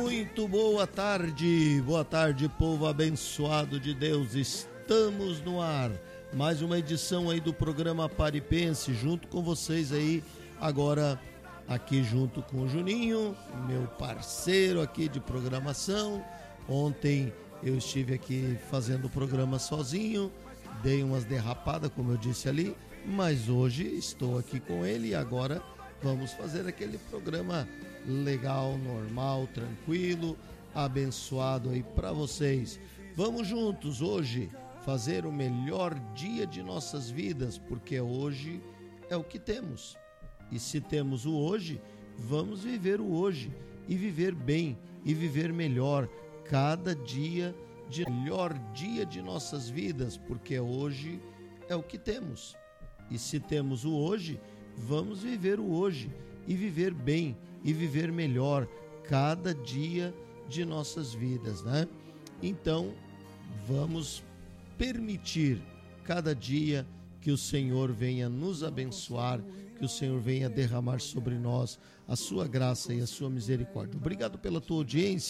Muito boa tarde, povo abençoado de Deus. Estamos no ar, mais uma edição aí do programa Pare e Pense, junto com vocês aí, agora aqui junto com o Juninho, meu parceiro aqui de programação. Ontem eu estive aqui fazendo o programa sozinho, dei umas derrapadas, como eu disse ali, mas hoje estou aqui com ele e agora vamos fazer aquele programa legal, normal, tranquilo, abençoado aí para vocês. Vamos juntos hoje fazer o melhor dia de nossas vidas, porque hoje é o que temos. E se temos o hoje, vamos viver o hoje e viver bem e viver melhor cada dia, de melhor dia de nossas vidas, porque hoje é o que temos. E se temos o hoje, vamos viver o hoje e viver bem e viver melhor cada dia de nossas vidas, né? Então, vamos permitir cada dia que o Senhor venha nos abençoar, que o Senhor venha derramar sobre nós a sua graça e a sua misericórdia. Obrigado pela tua audiência.